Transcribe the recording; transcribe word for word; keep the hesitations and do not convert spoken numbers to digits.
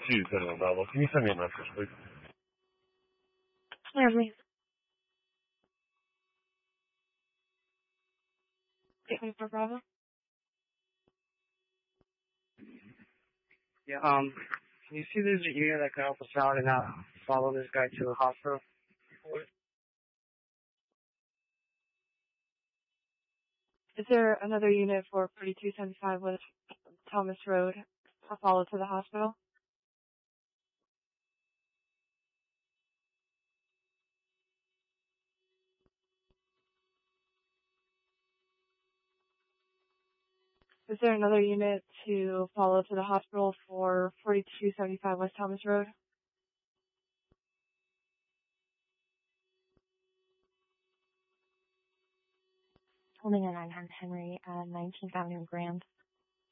forty-two Senator Bravo. Can you send me a message, please? Certainly. Eight for Bravo. Yeah, um, can you see there's a unit that can help us out and uh, follow this guy to the hospital? Is there another unit for forty-two seventy-five West Thomas Road to follow to the hospital? Is there another unit to follow to the hospital for forty-two seventy-five West Thomas Road? Holding a nine hundred Henry, uh, nineteenth Avenue Grand.